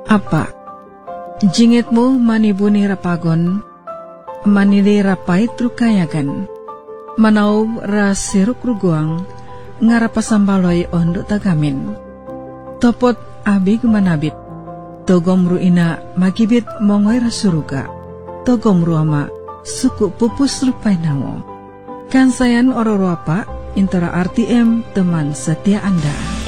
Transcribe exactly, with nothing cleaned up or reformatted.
Apa? Jingitmu manibuni rapagon, manili rapai trukayagan, manau rasiruk ruguang, ngarapasambaloi ondok tagamin. Topot abig manabit, togomru ina magibit mongoy rasuruga, togomru ama suku pupus rupai namo. Kansayan ororo apa, intara R T M teman setia Anda.